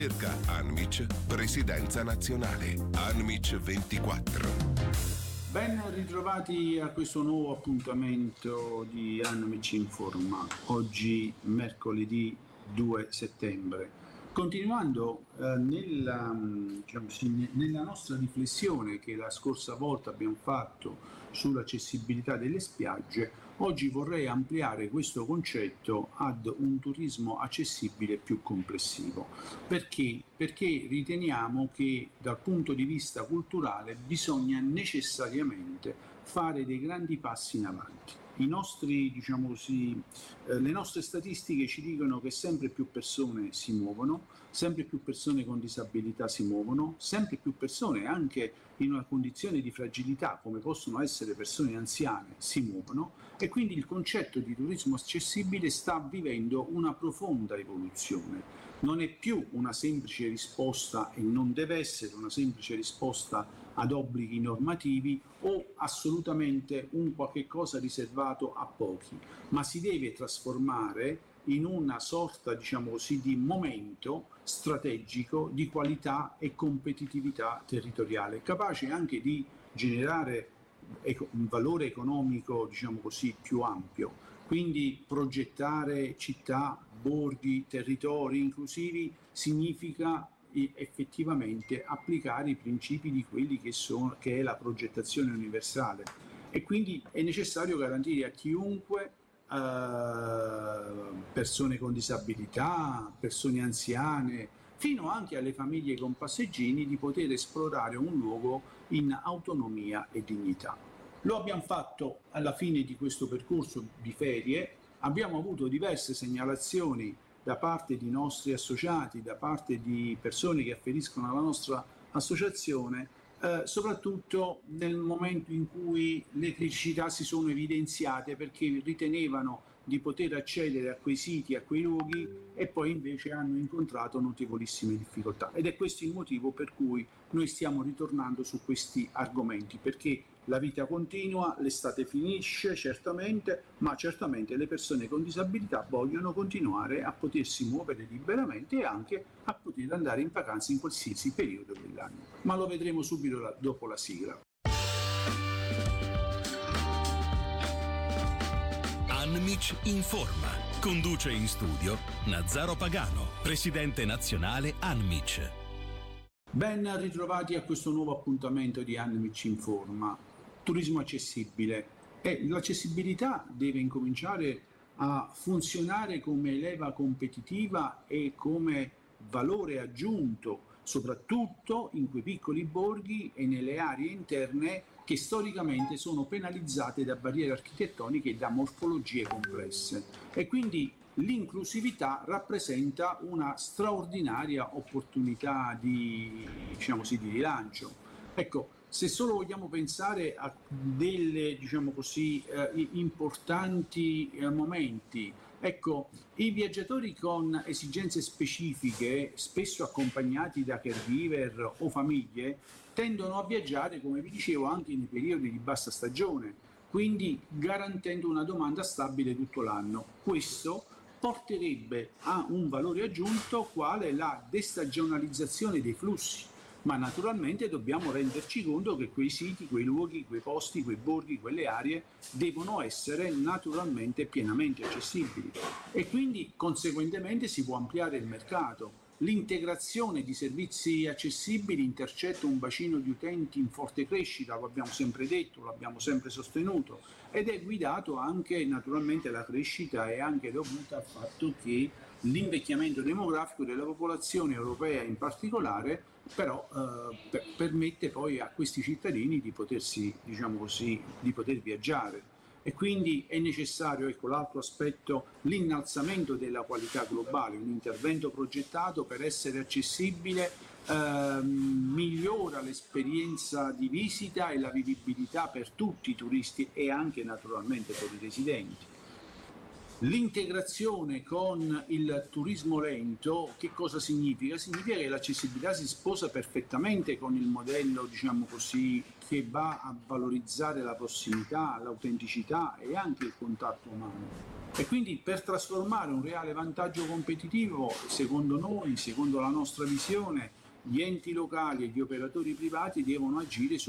Cerca Anmic, Presidenza Nazionale. Anmic 24. Ben ritrovati a questo nuovo appuntamento di Anmic Informa, oggi mercoledì 2 settembre. Continuando nella nostra riflessione che la scorsa volta abbiamo fatto sull'accessibilità delle spiagge, oggi vorrei ampliare questo concetto ad un turismo accessibile più complessivo. Perché? Perché riteniamo che dal punto di vista culturale bisogna necessariamente fare dei grandi passi in avanti. Le nostre statistiche ci dicono che sempre più persone si muovono, sempre più persone con disabilità si muovono, sempre più persone anche in una condizione di fragilità, come possono essere persone anziane, si muovono, e quindi il concetto di turismo accessibile sta vivendo una profonda evoluzione. Non è più una semplice risposta, e non deve essere una semplice risposta ad obblighi normativi o assolutamente un qualche cosa riservato a pochi, ma si deve trasformare in una sorta, di momento strategico di qualità e competitività territoriale, capace anche di generare un valore economico, più ampio. Quindi progettare città, borghi, territori inclusivi significa effettivamente applicare i principi di quelli che è la progettazione universale, e quindi è necessario garantire a chiunque, persone con disabilità, persone anziane, fino anche alle famiglie con passeggini, di poter esplorare un luogo in autonomia e dignità. Lo abbiamo fatto alla fine di questo percorso di ferie, abbiamo avuto diverse segnalazioni da parte di nostri associati, da parte di persone che afferiscono alla nostra associazione, soprattutto nel momento in cui le criticità si sono evidenziate perché ritenevano di poter accedere a quei siti, a quei luoghi, e poi invece hanno incontrato notevolissime difficoltà. Ed è questo il motivo per cui noi stiamo ritornando su questi argomenti, perché la vita continua, l'estate finisce certamente, ma certamente le persone con disabilità vogliono continuare a potersi muovere liberamente e anche a poter andare in vacanza in qualsiasi periodo dell'anno. Ma lo vedremo subito dopo la sigla. Anmic Informa. Conduce in studio Nazzaro Pagano, presidente nazionale Anmic. Ben ritrovati a questo nuovo appuntamento di Anmic Informa. Turismo accessibile. L'accessibilità deve incominciare a funzionare come leva competitiva e come valore aggiunto, soprattutto in quei piccoli borghi e nelle aree interne che storicamente sono penalizzate da barriere architettoniche e da morfologie complesse. E quindi l'inclusività rappresenta una straordinaria opportunità di rilancio. Ecco, se solo vogliamo pensare a delle, importanti momenti, ecco, i viaggiatori con esigenze specifiche, spesso accompagnati da caregiver o famiglie, tendono a viaggiare, come vi dicevo, anche nei periodi di bassa stagione, quindi garantendo una domanda stabile tutto l'anno. Questo porterebbe a un valore aggiunto quale la destagionalizzazione dei flussi. Ma naturalmente dobbiamo renderci conto che quei siti, quei luoghi, quei posti, quei borghi, quelle aree devono essere naturalmente pienamente accessibili, e quindi conseguentemente si può ampliare il mercato. L'integrazione di servizi accessibili intercetta un bacino di utenti in forte crescita, lo abbiamo sempre detto, lo abbiamo sempre sostenuto, ed è guidato anche, naturalmente la crescita è anche dovuta al fatto che l'invecchiamento demografico della popolazione europea in particolare però permette poi a questi cittadini di potersi, di poter viaggiare. E quindi è necessario, l'altro aspetto, l'innalzamento della qualità globale. Un intervento progettato per essere accessibile migliora l'esperienza di visita e la vivibilità per tutti i turisti e anche naturalmente per i residenti. L'integrazione con il turismo lento che cosa significa? Significa che l'accessibilità si sposa perfettamente con il modello, che va a valorizzare la prossimità, l'autenticità e anche il contatto umano. E quindi per trasformare un reale vantaggio competitivo, secondo noi, secondo la nostra visione, gli enti locali e gli operatori privati devono agire su